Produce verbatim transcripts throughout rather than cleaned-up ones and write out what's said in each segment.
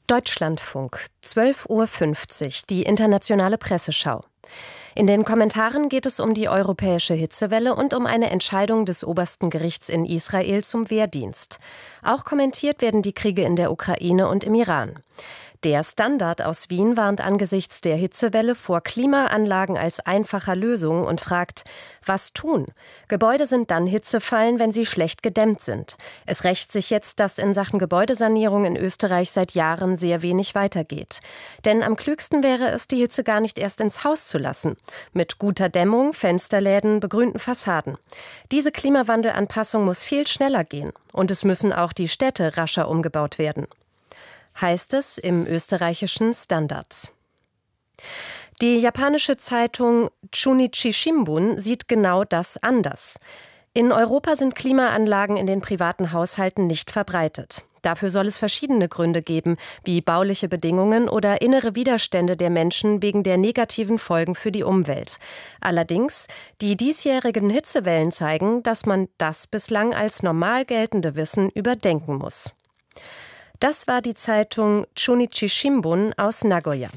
Deutschlandfunk, zwölf Uhr fünfzig, die internationale Presseschau. In den Kommentaren geht es um die europäische Hitzewelle und um eine Entscheidung des obersten Gerichts in Israel zum Wehrdienst. Auch kommentiert werden die Kriege in der Ukraine und im Iran. Der Standard aus Wien warnt angesichts der Hitzewelle vor Klimaanlagen als einfacher Lösung und fragt, was tun? Gebäude sind dann Hitzefallen, wenn sie schlecht gedämmt sind. Es rächt sich jetzt, dass in Sachen Gebäudesanierung in Österreich seit Jahren sehr wenig weitergeht. Denn am klügsten wäre es, die Hitze gar nicht erst ins Haus zu lassen. Mit guter Dämmung, Fensterläden, begrünten Fassaden. Diese Klimawandelanpassung muss viel schneller gehen. Und es müssen auch die Städte rascher umgebaut werden. Heißt es im österreichischen Standard. Die japanische Zeitung Chunichi Shimbun sieht genau das anders. In Europa sind Klimaanlagen in den privaten Haushalten nicht verbreitet. Dafür soll es verschiedene Gründe geben, wie bauliche Bedingungen oder innere Widerstände der Menschen wegen der negativen Folgen für die Umwelt. Allerdings, die diesjährigen Hitzewellen zeigen, dass man das bislang als normal geltende Wissen überdenken muss. Das war die Zeitung Chunichi Shimbun aus Nagoya.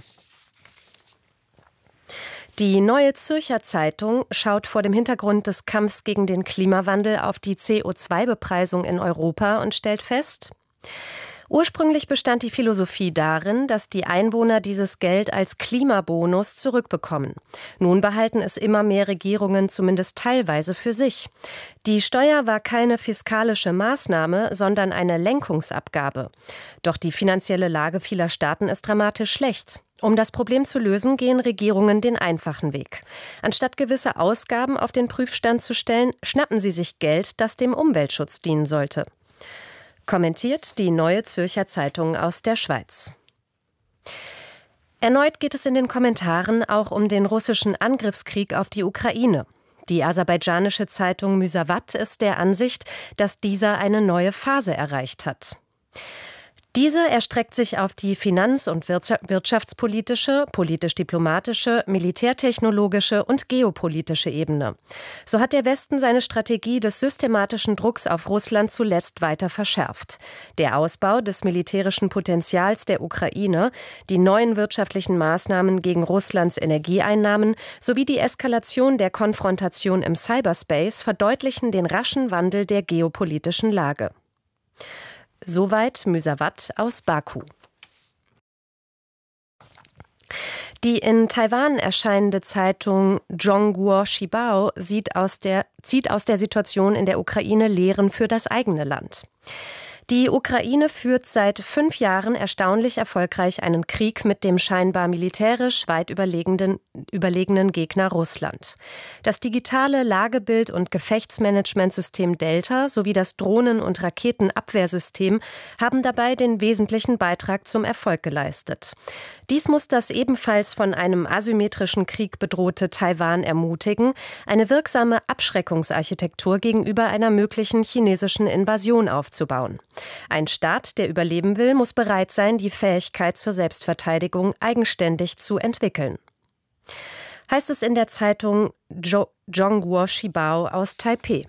Die Neue Zürcher Zeitung schaut vor dem Hintergrund des Kampfs gegen den Klimawandel auf die C O zwei Bepreisung in Europa und stellt fest: Ursprünglich bestand die Philosophie darin, dass die Einwohner dieses Geld als Klimabonus zurückbekommen. Nun behalten es immer mehr Regierungen zumindest teilweise für sich. Die Steuer war keine fiskalische Maßnahme, sondern eine Lenkungsabgabe. Doch die finanzielle Lage vieler Staaten ist dramatisch schlecht. Um das Problem zu lösen, gehen Regierungen den einfachen Weg. Anstatt gewisse Ausgaben auf den Prüfstand zu stellen, schnappen sie sich Geld, das dem Umweltschutz dienen sollte. Kommentiert die Neue Zürcher Zeitung aus der Schweiz. Erneut geht es in den Kommentaren auch um den russischen Angriffskrieg auf die Ukraine. Die aserbaidschanische Zeitung Müsavat ist der Ansicht, dass dieser eine neue Phase erreicht hat. Diese erstreckt sich auf die finanz- und wirtschaftspolitische, politisch-diplomatische, militärtechnologische und geopolitische Ebene. So hat der Westen seine Strategie des systematischen Drucks auf Russland zuletzt weiter verschärft. Der Ausbau des militärischen Potenzials der Ukraine, die neuen wirtschaftlichen Maßnahmen gegen Russlands Energieeinnahmen sowie die Eskalation der Konfrontation im Cyberspace verdeutlichen den raschen Wandel der geopolitischen Lage. Soweit Müsavat aus Baku. Die in Taiwan erscheinende Zeitung Zhongguo Shibao sieht aus der, zieht aus der Situation in der Ukraine Lehren für das eigene Land. Die Ukraine führt seit fünf Jahren erstaunlich erfolgreich einen Krieg mit dem scheinbar militärisch weit überlegenen, überlegenen Gegner Russland. Das digitale Lagebild- und Gefechtsmanagementsystem Delta sowie das Drohnen- und Raketenabwehrsystem haben dabei den wesentlichen Beitrag zum Erfolg geleistet. Dies muss das ebenfalls von einem asymmetrischen Krieg bedrohte Taiwan ermutigen, eine wirksame Abschreckungsarchitektur gegenüber einer möglichen chinesischen Invasion aufzubauen. Ein Staat, der überleben will, muss bereit sein, die Fähigkeit zur Selbstverteidigung eigenständig zu entwickeln. Heißt es in der Zeitung Zhongguo Shibao aus Taipeh.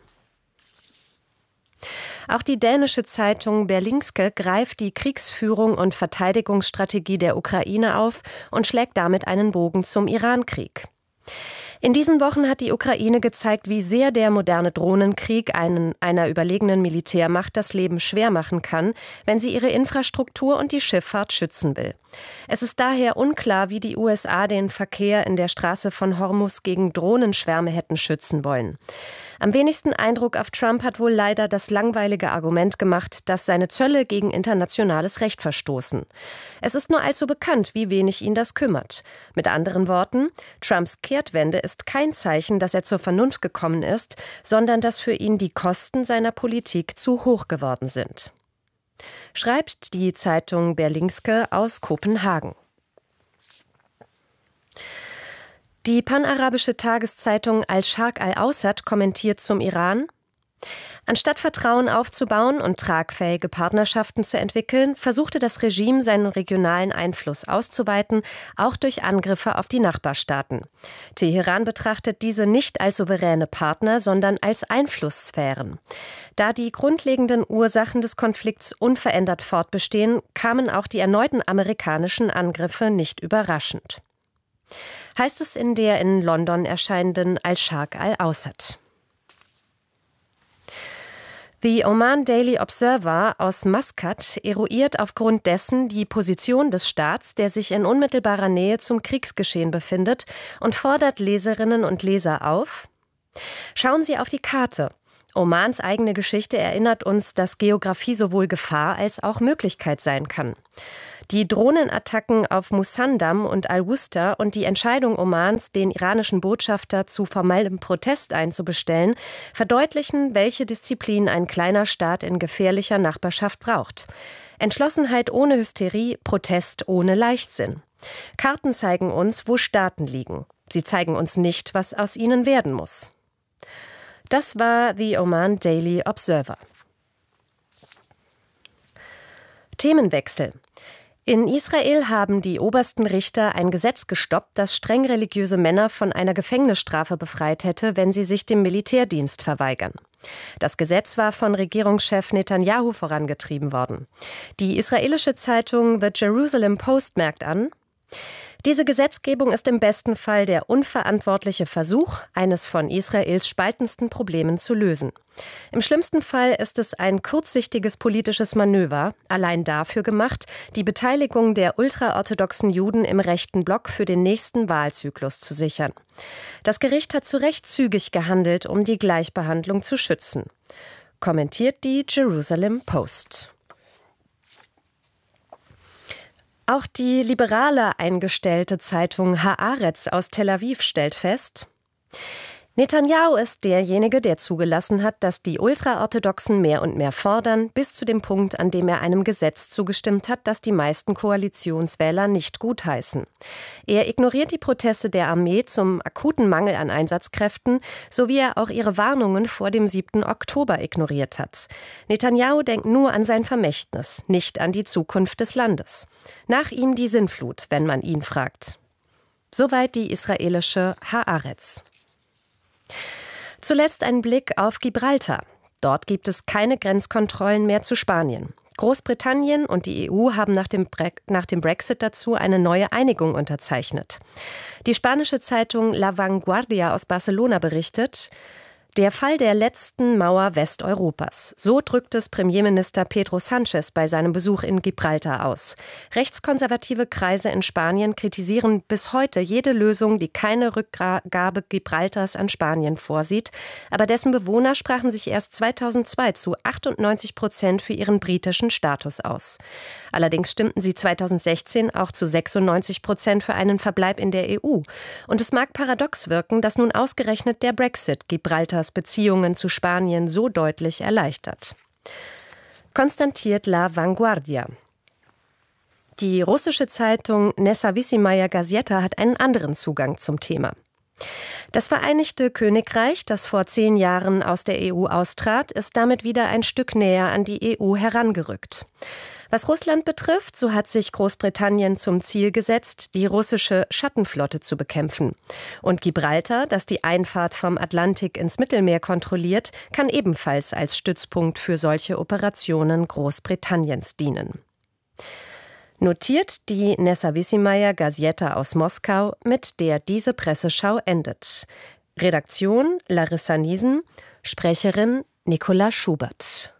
Auch die dänische Zeitung Berlingske greift die Kriegsführung und Verteidigungsstrategie der Ukraine auf und schlägt damit einen Bogen zum Irankrieg. In diesen Wochen hat die Ukraine gezeigt, wie sehr der moderne Drohnenkrieg einen, einer überlegenen Militärmacht das Leben schwer machen kann, wenn sie ihre Infrastruktur und die Schifffahrt schützen will. Es ist daher unklar, wie die U S A den Verkehr in der Straße von Hormuz gegen Drohnenschwärme hätten schützen wollen. Am wenigsten Eindruck auf Trump hat wohl leider das langweilige Argument gemacht, dass seine Zölle gegen internationales Recht verstoßen. Es ist nur allzu bekannt, wie wenig ihn das kümmert. Mit anderen Worten, Trumps Kehrtwende ist kein Zeichen, dass er zur Vernunft gekommen ist, sondern dass für ihn die Kosten seiner Politik zu hoch geworden sind. Schreibt die Zeitung Berlingske aus Kopenhagen. Die panarabische Tageszeitung Al-Sharq al-Awsat kommentiert zum Iran: Anstatt Vertrauen aufzubauen und tragfähige Partnerschaften zu entwickeln, versuchte das Regime, seinen regionalen Einfluss auszuweiten, auch durch Angriffe auf die Nachbarstaaten. Teheran betrachtet diese nicht als souveräne Partner, sondern als Einflusssphären. Da die grundlegenden Ursachen des Konflikts unverändert fortbestehen, kamen auch die erneuten amerikanischen Angriffe nicht überraschend. Heißt es in der in London erscheinenden Al-Sharq Al-Awsat. The Oman Daily Observer aus Maskat eruiert aufgrund dessen die Position des Staats, der sich in unmittelbarer Nähe zum Kriegsgeschehen befindet, und fordert Leserinnen und Leser auf: Schauen Sie auf die Karte. Omans eigene Geschichte erinnert uns, dass Geografie sowohl Gefahr als auch Möglichkeit sein kann. Die Drohnenattacken auf Musandam und Al-Wusta und die Entscheidung Omans, den iranischen Botschafter zu formellem Protest einzubestellen, verdeutlichen, welche Disziplin ein kleiner Staat in gefährlicher Nachbarschaft braucht. Entschlossenheit ohne Hysterie, Protest ohne Leichtsinn. Karten zeigen uns, wo Staaten liegen. Sie zeigen uns nicht, was aus ihnen werden muss. Das war The Oman Daily Observer. Themenwechsel. In Israel haben die obersten Richter ein Gesetz gestoppt, das streng religiöse Männer von einer Gefängnisstrafe befreit hätte, wenn sie sich dem Militärdienst verweigern. Das Gesetz war von Regierungschef Netanyahu vorangetrieben worden. Die israelische Zeitung The Jerusalem Post merkt an: Diese Gesetzgebung ist im besten Fall der unverantwortliche Versuch, eines von Israels spaltendsten Problemen zu lösen. Im schlimmsten Fall ist es ein kurzsichtiges politisches Manöver, allein dafür gemacht, die Beteiligung der ultraorthodoxen Juden im rechten Block für den nächsten Wahlzyklus zu sichern. Das Gericht hat zu Recht zügig gehandelt, um die Gleichbehandlung zu schützen, kommentiert die Jerusalem Post. Auch die liberale eingestellte Zeitung Haaretz aus Tel Aviv stellt fest: Netanyahu ist derjenige, der zugelassen hat, dass die Ultraorthodoxen mehr und mehr fordern, bis zu dem Punkt, an dem er einem Gesetz zugestimmt hat, das die meisten Koalitionswähler nicht gutheißen. Er ignoriert die Proteste der Armee zum akuten Mangel an Einsatzkräften, so wie er auch ihre Warnungen vor dem siebten Oktober ignoriert hat. Netanyahu denkt nur an sein Vermächtnis, nicht an die Zukunft des Landes. Nach ihm die Sintflut, wenn man ihn fragt. Soweit die israelische Haaretz. Zuletzt ein Blick auf Gibraltar. Dort gibt es keine Grenzkontrollen mehr zu Spanien. Großbritannien und die E U haben nach dem, Bre- nach dem Brexit dazu eine neue Einigung unterzeichnet. Die spanische Zeitung La Vanguardia aus Barcelona berichtet: Der Fall der letzten Mauer Westeuropas. So drückt es Premierminister Pedro Sánchez bei seinem Besuch in Gibraltar aus. Rechtskonservative Kreise in Spanien kritisieren bis heute jede Lösung, die keine Rückgabe Gibraltars an Spanien vorsieht. Aber dessen Bewohner sprachen sich erst zweitausendzwei zu achtundneunzig Prozent für ihren britischen Status aus. Allerdings stimmten sie zweitausendsechzehn auch zu sechsundneunzig Prozent für einen Verbleib in der E U. Und es mag paradox wirken, dass nun ausgerechnet der Brexit Gibraltar Beziehungen zu Spanien so deutlich erleichtert. Konstatiert La Vanguardia. Die russische Zeitung Nezavisimaya Gazeta hat einen anderen Zugang zum Thema. Das Vereinigte Königreich, das vor zehn Jahren aus der E U austrat, ist damit wieder ein Stück näher an die E U herangerückt. Was Russland betrifft, so hat sich Großbritannien zum Ziel gesetzt, die russische Schattenflotte zu bekämpfen. Und Gibraltar, das die Einfahrt vom Atlantik ins Mittelmeer kontrolliert, kann ebenfalls als Stützpunkt für solche Operationen Großbritanniens dienen. Notiert die Nezavisimaya Gazeta aus Moskau, mit der diese Presseschau endet. Redaktion Larissa Niesen, Sprecherin Nicola Schubert.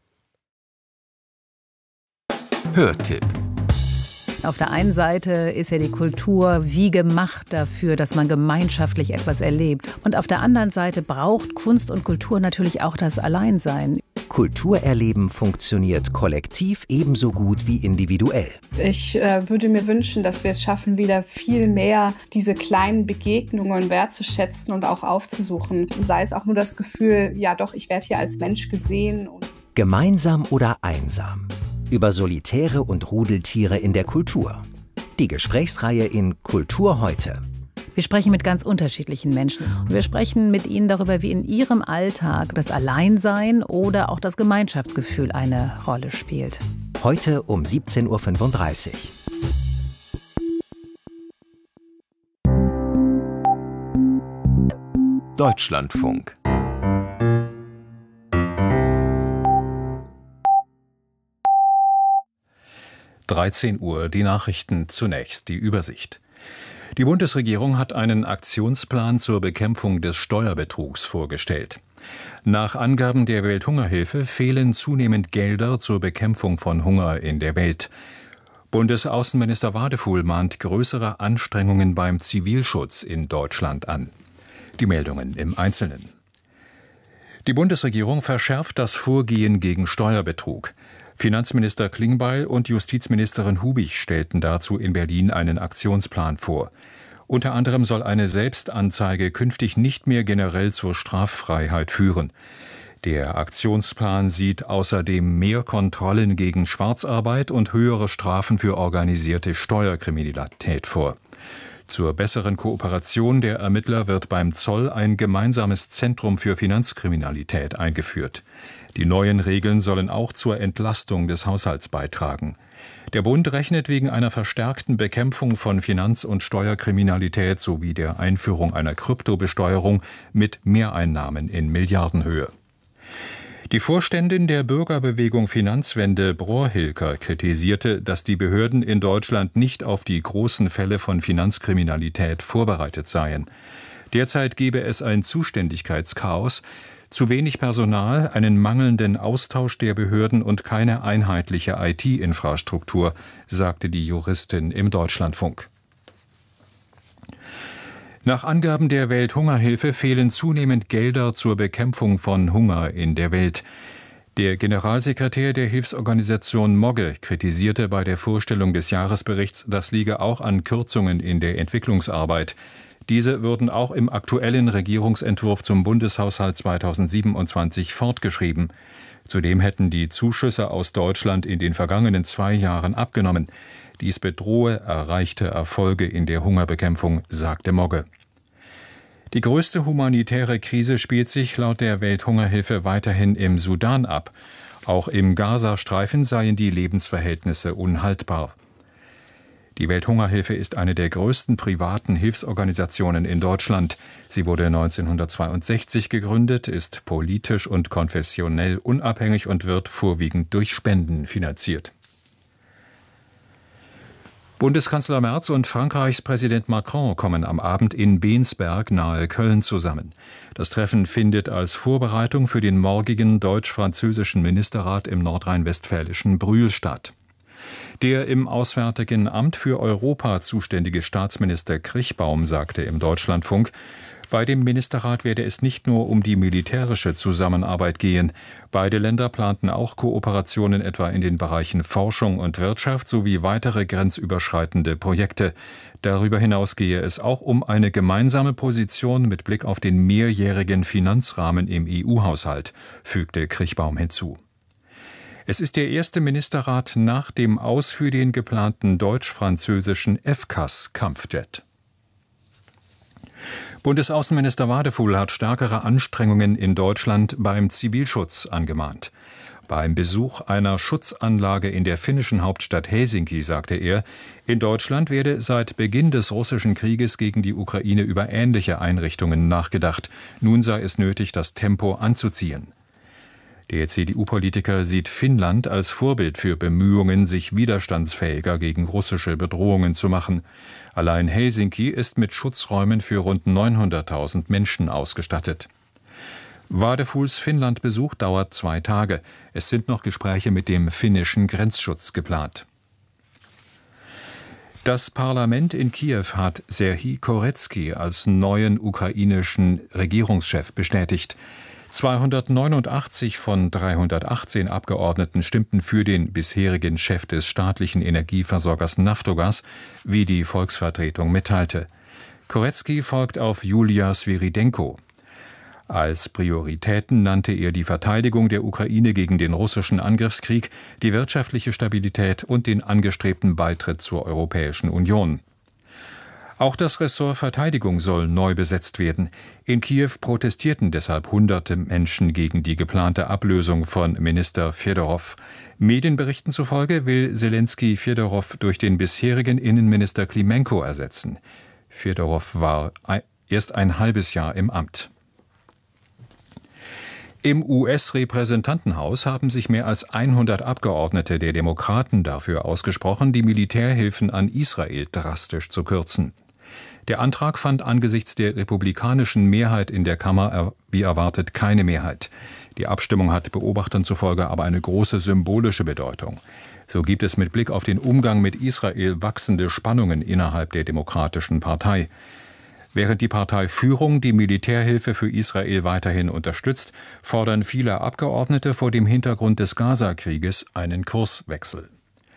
Hörtipp. Auf der einen Seite ist ja die Kultur wie gemacht dafür, dass man gemeinschaftlich etwas erlebt. Und auf der anderen Seite braucht Kunst und Kultur natürlich auch das Alleinsein. Kulturerleben funktioniert kollektiv ebenso gut wie individuell. Ich äh, würde mir wünschen, dass wir es schaffen, wieder viel mehr diese kleinen Begegnungen wertzuschätzen und auch aufzusuchen. Sei es auch nur das Gefühl, ja doch, ich werde hier als Mensch gesehen. Gemeinsam oder einsam. Über Solitäre und Rudeltiere in der Kultur. Die Gesprächsreihe in Kultur heute. Wir sprechen mit ganz unterschiedlichen Menschen. Und wir sprechen mit ihnen darüber, wie in ihrem Alltag das Alleinsein oder auch das Gemeinschaftsgefühl eine Rolle spielt. Heute um siebzehn Uhr fünfunddreißig. Deutschlandfunk. dreizehn Uhr, die Nachrichten zunächst, die Übersicht. Die Bundesregierung hat einen Aktionsplan zur Bekämpfung des Steuerbetrugs vorgestellt. Nach Angaben der Welthungerhilfe fehlen zunehmend Gelder zur Bekämpfung von Hunger in der Welt. Bundesaußenminister Wadefuhl mahnt größere Anstrengungen beim Zivilschutz in Deutschland an. Die Meldungen im Einzelnen. Die Bundesregierung verschärft das Vorgehen gegen Steuerbetrug. Finanzminister Klingbeil und Justizministerin Hubig stellten dazu in Berlin einen Aktionsplan vor. Unter anderem soll eine Selbstanzeige künftig nicht mehr generell zur Straffreiheit führen. Der Aktionsplan sieht außerdem mehr Kontrollen gegen Schwarzarbeit und höhere Strafen für organisierte Steuerkriminalität vor. Zur besseren Kooperation der Ermittler wird beim Zoll ein gemeinsames Zentrum für Finanzkriminalität eingeführt. Die neuen Regeln sollen auch zur Entlastung des Haushalts beitragen. Der Bund rechnet wegen einer verstärkten Bekämpfung von Finanz- und Steuerkriminalität sowie der Einführung einer Kryptobesteuerung mit Mehreinnahmen in Milliardenhöhe. Die Vorständin der Bürgerbewegung Finanzwende, Brohr-Hilker, kritisierte, dass die Behörden in Deutschland nicht auf die großen Fälle von Finanzkriminalität vorbereitet seien. Derzeit gebe es ein Zuständigkeitschaos, zu wenig Personal, einen mangelnden Austausch der Behörden und keine einheitliche I T-Infrastruktur, sagte die Juristin im Deutschlandfunk. Nach Angaben der Welthungerhilfe fehlen zunehmend Gelder zur Bekämpfung von Hunger in der Welt. Der Generalsekretär der Hilfsorganisation Mogge kritisierte bei der Vorstellung des Jahresberichts, das liege auch an Kürzungen in der Entwicklungsarbeit. Diese würden auch im aktuellen Regierungsentwurf zum Bundeshaushalt zweitausendsiebenundzwanzig fortgeschrieben. Zudem hätten die Zuschüsse aus Deutschland in den vergangenen zwei Jahren abgenommen. Dies bedrohe erreichte Erfolge in der Hungerbekämpfung, sagte Mogge. Die größte humanitäre Krise spielt sich laut der Welthungerhilfe weiterhin im Sudan ab. Auch im Gazastreifen seien die Lebensverhältnisse unhaltbar. Die Welthungerhilfe ist eine der größten privaten Hilfsorganisationen in Deutschland. Sie wurde neunzehnhundertzweiundsechzig gegründet, ist politisch und konfessionell unabhängig und wird vorwiegend durch Spenden finanziert. Bundeskanzler Merz und Frankreichs Präsident Macron kommen am Abend in Bensberg nahe Köln zusammen. Das Treffen findet als Vorbereitung für den morgigen deutsch-französischen Ministerrat im nordrhein-westfälischen Brühl statt. Der im Auswärtigen Amt für Europa zuständige Staatsminister Krichbaum sagte im Deutschlandfunk, bei dem Ministerrat werde es nicht nur um die militärische Zusammenarbeit gehen. Beide Länder planten auch Kooperationen etwa in den Bereichen Forschung und Wirtschaft sowie weitere grenzüberschreitende Projekte. Darüber hinaus gehe es auch um eine gemeinsame Position mit Blick auf den mehrjährigen Finanzrahmen im E U-Haushalt, fügte Krichbaum hinzu. Es ist der erste Ministerrat nach dem Aus für den geplanten deutsch-französischen F C A S-Kampfjet. Bundesaußenminister Wadefuhl hat stärkere Anstrengungen in Deutschland beim Zivilschutz angemahnt. Beim Besuch einer Schutzanlage in der finnischen Hauptstadt Helsinki sagte er, in Deutschland werde seit Beginn des russischen Krieges gegen die Ukraine über ähnliche Einrichtungen nachgedacht. Nun sei es nötig, das Tempo anzuziehen. Der C D U-Politiker sieht Finnland als Vorbild für Bemühungen, sich widerstandsfähiger gegen russische Bedrohungen zu machen. Allein Helsinki ist mit Schutzräumen für rund neunhunderttausend Menschen ausgestattet. Wadefuhls Finnland-Besuch dauert zwei Tage. Es sind noch Gespräche mit dem finnischen Grenzschutz geplant. Das Parlament in Kiew hat Serhij Koretskij als neuen ukrainischen Regierungschef bestätigt. zweihundertneunundachtzig von dreihundertachtzehn Abgeordneten stimmten für den bisherigen Chef des staatlichen Energieversorgers Naftogaz, wie die Volksvertretung mitteilte. Koretskij folgt auf Julia Sviridenko. Als Prioritäten nannte er die Verteidigung der Ukraine gegen den russischen Angriffskrieg, die wirtschaftliche Stabilität und den angestrebten Beitritt zur Europäischen Union. Auch das Ressort Verteidigung soll neu besetzt werden. In Kiew protestierten deshalb hunderte Menschen gegen die geplante Ablösung von Minister Fjodorow. Medienberichten zufolge will Selenskyj Fjodorow durch den bisherigen Innenminister Klimenko ersetzen. Fjodorow war erst ein halbes Jahr im Amt. Im U S-Repräsentantenhaus haben sich mehr als hundert Abgeordnete der Demokraten dafür ausgesprochen, die Militärhilfen an Israel drastisch zu kürzen. Der Antrag fand angesichts der republikanischen Mehrheit in der Kammer wie erwartet keine Mehrheit. Die Abstimmung hat Beobachtern zufolge aber eine große symbolische Bedeutung. So gibt es mit Blick auf den Umgang mit Israel wachsende Spannungen innerhalb der Demokratischen Partei. Während die Parteiführung die Militärhilfe für Israel weiterhin unterstützt, fordern viele Abgeordnete vor dem Hintergrund des Gaza-Krieges einen Kurswechsel.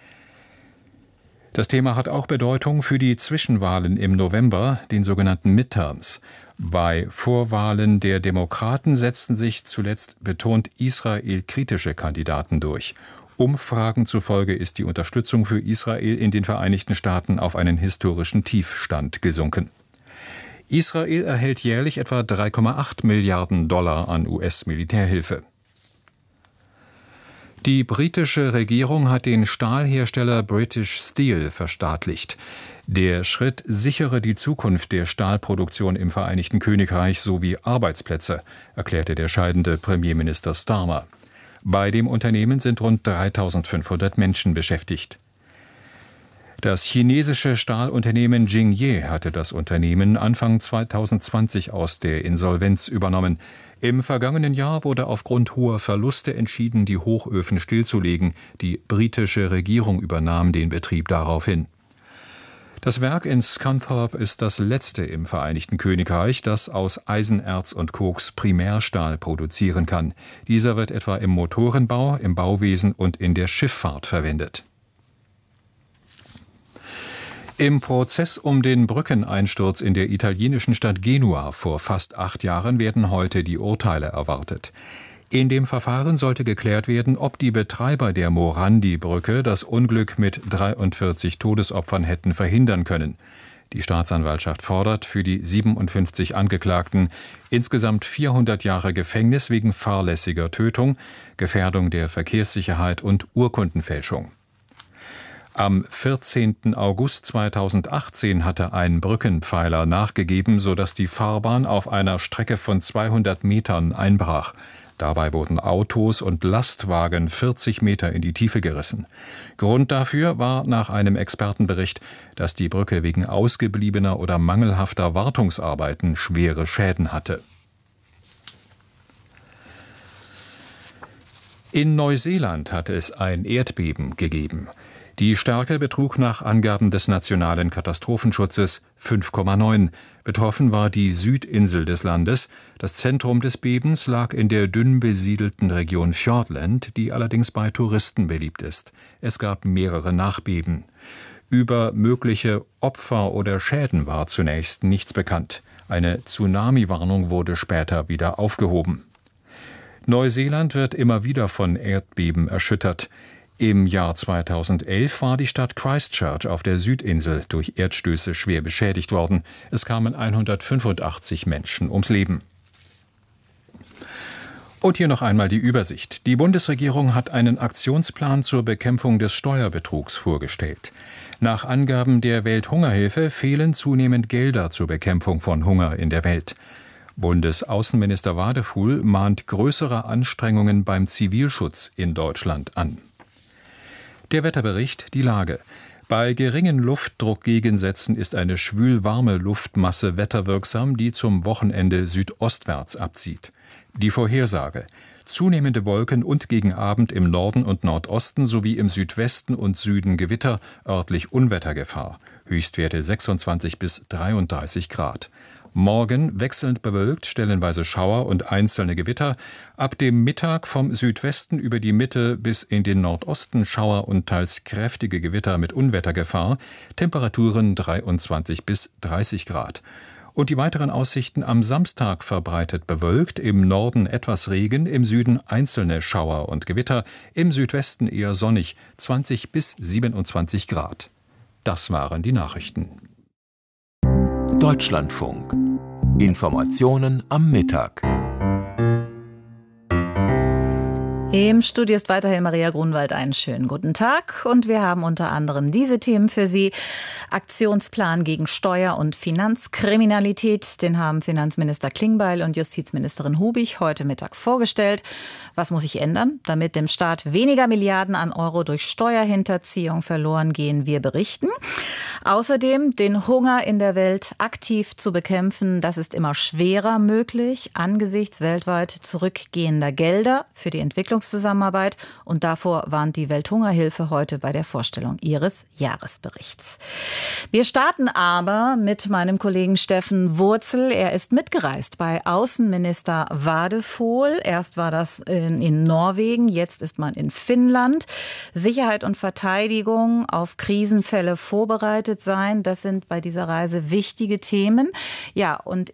Das Thema hat auch Bedeutung für die Zwischenwahlen im November, den sogenannten Midterms. Bei Vorwahlen der Demokraten setzten sich zuletzt betont Israel-kritische Kandidaten durch. Umfragen zufolge ist die Unterstützung für Israel in den Vereinigten Staaten auf einen historischen Tiefstand gesunken. Israel erhält jährlich etwa drei Komma acht Milliarden Dollar an U S-Militärhilfe. Die britische Regierung hat den Stahlhersteller British Steel verstaatlicht. Der Schritt sichere die Zukunft der Stahlproduktion im Vereinigten Königreich sowie Arbeitsplätze, erklärte der scheidende Premierminister Starmer. Bei dem Unternehmen sind rund dreitausendfünfhundert Menschen beschäftigt. Das chinesische Stahlunternehmen Jingye hatte das Unternehmen Anfang zweitausendzwanzig aus der Insolvenz übernommen. Im vergangenen Jahr wurde aufgrund hoher Verluste entschieden, die Hochöfen stillzulegen. Die britische Regierung übernahm den Betrieb daraufhin. Das Werk in Scunthorpe ist das letzte im Vereinigten Königreich, das aus Eisenerz und Koks Primärstahl produzieren kann. Dieser wird etwa im Motorenbau, im Bauwesen und in der Schifffahrt verwendet. Im Prozess um den Brückeneinsturz in der italienischen Stadt Genua vor fast acht Jahren werden heute die Urteile erwartet. In dem Verfahren sollte geklärt werden, ob die Betreiber der Morandi-Brücke das Unglück mit dreiundvierzig Todesopfern hätten verhindern können. Die Staatsanwaltschaft fordert für die siebenundfünfzig Angeklagten insgesamt vierhundert Jahre Gefängnis wegen fahrlässiger Tötung, Gefährdung der Verkehrssicherheit und Urkundenfälschung. Am vierzehnten August zweitausendachtzehn hatte ein Brückenpfeiler nachgegeben, sodass die Fahrbahn auf einer Strecke von zweihundert Metern einbrach. Dabei wurden Autos und Lastwagen vierzig Meter in die Tiefe gerissen. Grund dafür war nach einem Expertenbericht, dass die Brücke wegen ausgebliebener oder mangelhafter Wartungsarbeiten schwere Schäden hatte. In Neuseeland hat es ein Erdbeben gegeben. Die Stärke betrug nach Angaben des Nationalen Katastrophenschutzes fünf Komma neun. Betroffen war die Südinsel des Landes. Das Zentrum des Bebens lag in der dünn besiedelten Region Fiordland, die allerdings bei Touristen beliebt ist. Es gab mehrere Nachbeben. Über mögliche Opfer oder Schäden war zunächst nichts bekannt. Eine Tsunami-Warnung wurde später wieder aufgehoben. Neuseeland wird immer wieder von Erdbeben erschüttert. Im Jahr zweitausendelf war die Stadt Christchurch auf der Südinsel durch Erdstöße schwer beschädigt worden. Es kamen hundertfünfundachtzig Menschen ums Leben. Und hier noch einmal die Übersicht. Die Bundesregierung hat einen Aktionsplan zur Bekämpfung des Steuerbetrugs vorgestellt. Nach Angaben der Welthungerhilfe fehlen zunehmend Gelder zur Bekämpfung von Hunger in der Welt. Bundesaußenminister Wadefuhl mahnt größere Anstrengungen beim Zivilschutz in Deutschland an. Der Wetterbericht, die Lage. Bei geringen Luftdruckgegensätzen ist eine schwül-warme Luftmasse wetterwirksam, die zum Wochenende südostwärts abzieht. Die Vorhersage. Zunehmende Wolken und gegen Abend im Norden und Nordosten sowie im Südwesten und Süden Gewitter, örtlich Unwettergefahr. Höchstwerte sechsundzwanzig bis dreiunddreißig Grad. Morgen wechselnd bewölkt, stellenweise Schauer und einzelne Gewitter. Ab dem Mittag vom Südwesten über die Mitte bis in den Nordosten Schauer und teils kräftige Gewitter mit Unwettergefahr. Temperaturen dreiundzwanzig bis dreißig Grad. Und die weiteren Aussichten am Samstag verbreitet bewölkt, im Norden etwas Regen, im Süden einzelne Schauer und Gewitter, im Südwesten eher sonnig, zwanzig bis siebenundzwanzig Grad. Das waren die Nachrichten. Deutschlandfunk. Informationen am Mittag. Im Studio ist weiterhin Maria Grunwald. Einen schönen guten Tag. Und wir haben unter anderem diese Themen für Sie. Aktionsplan gegen Steuer- und Finanzkriminalität. Den haben Finanzminister Klingbeil und Justizministerin Hubig heute Mittag vorgestellt. Was muss sich ändern, damit dem Staat weniger Milliarden an Euro durch Steuerhinterziehung verloren gehen, wir berichten. Außerdem den Hunger in der Welt aktiv zu bekämpfen. Das ist immer schwerer möglich angesichts weltweit zurückgehender Gelder für die Entwicklung Zusammenarbeit, und davor warnt die Welthungerhilfe heute bei der Vorstellung ihres Jahresberichts. Wir starten aber mit meinem Kollegen Steffen Wurzel. Er ist mitgereist bei Außenminister Wadephol. Erst war das in, in Norwegen, jetzt ist man in Finnland. Sicherheit und Verteidigung, auf Krisenfälle vorbereitet sein, das sind bei dieser Reise wichtige Themen. Ja, und